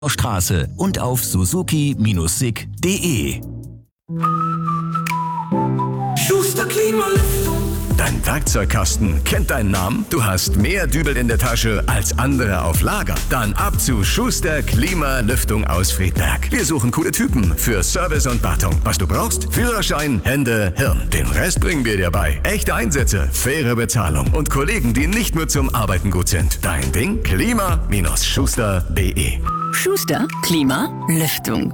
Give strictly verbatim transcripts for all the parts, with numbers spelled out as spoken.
Straße und auf suzuki Bindestrich sig punkt de. Schuster Klimalüftung. Dein Werkzeugkasten kennt deinen Namen? Du hast mehr Dübel in der Tasche als andere auf Lager? Dann ab zu Schuster Klimalüftung aus Friedberg. Wir suchen coole Typen für Service und Wartung. Was du brauchst? Führerschein, Hände, Hirn. Den Rest bringen wir dir bei. Echte Einsätze, faire Bezahlung und Kollegen, die nicht nur zum Arbeiten gut sind. Dein Ding? klima Schuster punkt de. Schuster Klima Lüftung.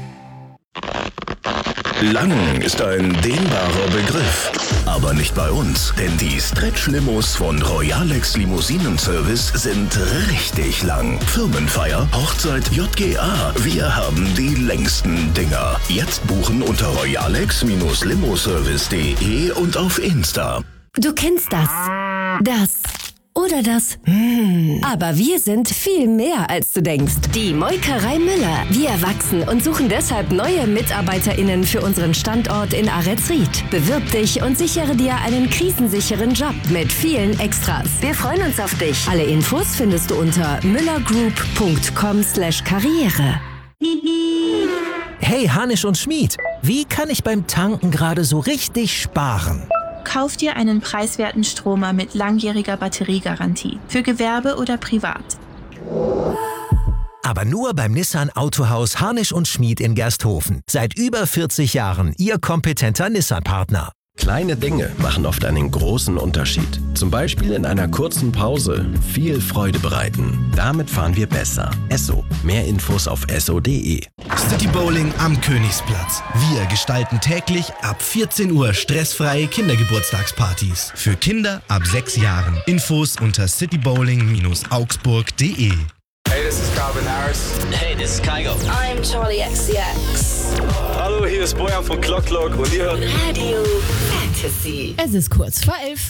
Lang ist ein dehnbarer Begriff, aber nicht bei uns, denn die Stretch-Limos von Royalex Limousinenservice sind richtig lang. Firmenfeier, Hochzeit, J G A, wir haben die längsten Dinger. Jetzt buchen unter royalex limoservice punkt de und auf Insta. Du kennst das. Das. Oder das. Hm. Aber wir sind viel mehr, als du denkst. Die Molkerei Müller. Wir wachsen und suchen deshalb neue MitarbeiterInnen für unseren Standort in Ahretsried. Bewirb dich und sichere dir einen krisensicheren Job mit vielen Extras. Wir freuen uns auf dich. Alle Infos findest du unter müllergroup punkt com slash karriere. Hey Hanisch und Schmied, wie kann ich beim Tanken gerade so richtig sparen? Kauf dir einen preiswerten Stromer mit langjähriger Batteriegarantie. Für Gewerbe oder privat. Aber nur beim Nissan Autohaus Harnisch und Schmied in Gersthofen. Seit über vierzig Jahren Ihr kompetenter Nissan-Partner. Kleine Dinge machen oft einen großen Unterschied. Zum Beispiel in einer kurzen Pause viel Freude bereiten. Damit fahren wir besser. Esso. Mehr Infos auf esso punkt de. City Bowling am Königsplatz. Wir gestalten täglich ab vierzehn Uhr stressfreie Kindergeburtstagspartys. Für Kinder ab sechs Jahren. Infos unter citybowling Augsburg punkt de. Hey, this is Calvin Harris. Hey, this is Kygo. I'm Charlie X C X. Hallo, hier ist Bojan von Clock Clock und ihr hört Radio Fantasy. Es ist kurz vor elf.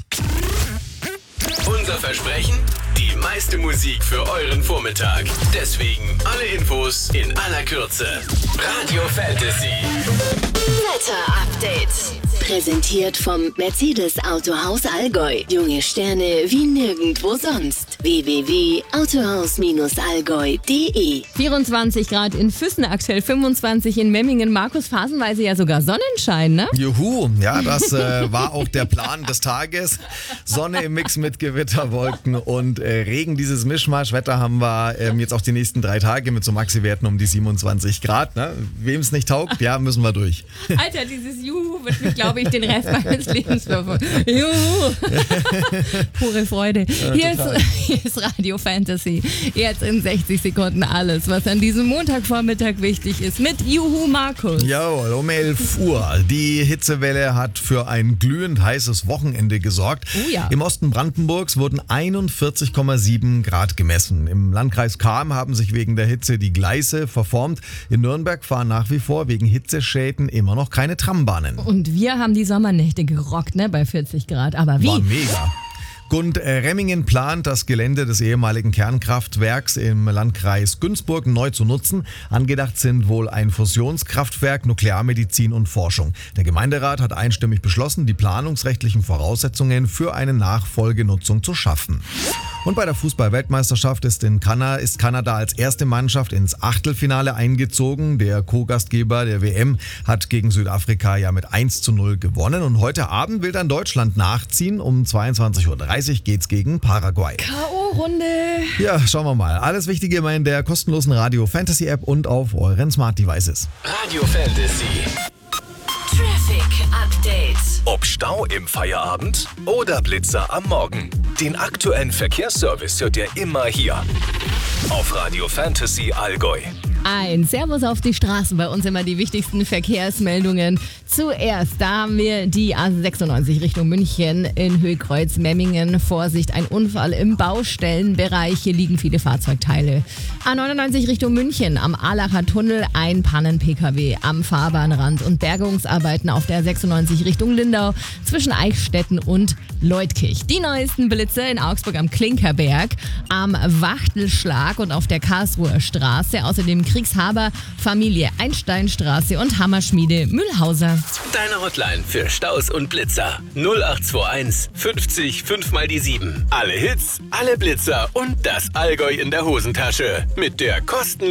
Unser Versprechen? Die meiste Musik für euren Vormittag. Deswegen alle Infos in aller Kürze. Radio Fantasy. Wetter-Update. Präsentiert vom Mercedes Autohaus Allgäu. Junge Sterne wie nirgendwo sonst. w w w punkt autohaus allgäu punkt de. vierundzwanzig Grad in Füssen, aktuell fünfundzwanzig in Memmingen. Markus, phasenweise ja sogar Sonnenschein, ne? Juhu, ja, das äh, war auch der Plan des Tages. Sonne im Mix mit Gewitterwolken und äh, Regen. Dieses Mischmasch-Wetter haben wir ähm, jetzt auch die nächsten drei Tage mit so Maxi-Werten um die siebenundzwanzig Grad. Ne? Wem es nicht taugt, ja, müssen wir durch. Alter, dieses Juhu wird mich, glaube ich, den Rest meines Lebens verfolgen. Juhu! Pure Freude. Ja, hier, ist, hier ist Radio Fantasy. Jetzt in sechzig Sekunden alles, was an diesem Montagvormittag wichtig ist. Mit Juhu Markus. Jawohl, um elf Uhr. Die Hitzewelle hat für ein glühend heißes Wochenende gesorgt. Oh ja. Im Osten Brandenburgs wurden einundvierzig Komma sieben Grad gemessen. Im Landkreis Cham haben sich wegen der Hitze die Gleise verformt. In Nürnberg fahren nach wie vor wegen Hitzeschäden immer noch keine Trambahnen. Und wir haben die Sommernächte gerockt, ne, bei vierzig Grad. Aber wie? War mega. Gund Remmingen plant, das Gelände des ehemaligen Kernkraftwerks im Landkreis Günzburg neu zu nutzen. Angedacht sind wohl ein Fusionskraftwerk, Nuklearmedizin und Forschung. Der Gemeinderat hat einstimmig beschlossen, die planungsrechtlichen Voraussetzungen für eine Nachfolgenutzung zu schaffen. Und bei der Fußball-Weltmeisterschaft ist, in Kanada, ist Kanada als erste Mannschaft ins Achtelfinale eingezogen. Der Co-Gastgeber der W M hat gegen Südafrika ja mit eins zu null gewonnen. Und heute Abend will dann Deutschland nachziehen. Um zweiundzwanzig Uhr dreißig geht's gegen Paraguay. K O-Runde. Ja, schauen wir mal. Alles Wichtige immer in der kostenlosen Radio Fantasy App und auf euren Smart Devices. Radio Fantasy. Traffic Update. Ob Stau im Feierabend oder Blitzer am Morgen. Den aktuellen Verkehrsservice hört ihr immer hier. Auf Radio Fantasy Allgäu. Ein Servus auf die Straßen, bei uns immer die wichtigsten Verkehrsmeldungen. Zuerst, da haben wir die A sechsundneunzig Richtung München in Höhenkreuz-Memmingen. Vorsicht, ein Unfall im Baustellenbereich, hier liegen viele Fahrzeugteile. A neunundneunzig Richtung München, am Aalacher Tunnel ein Pannen-P K W am Fahrbahnrand und Bergungsarbeiten auf der sechsundneunzig Richtung Lindau zwischen Eichstätten und Leutkirch. Die neuesten Blitze in Augsburg am Klinkerberg, am Wachtelschlag und auf der Karlsruher Straße. Außerdem Kriegshaber, Familie Einsteinstraße und Hammerschmiede Mühlhauser. Deine Hotline für Staus und Blitzer. null acht zwei eins fünfzig fünf mal die sieben. Alle Hits, alle Blitzer und das Allgäu in der Hosentasche. Mit der Kosten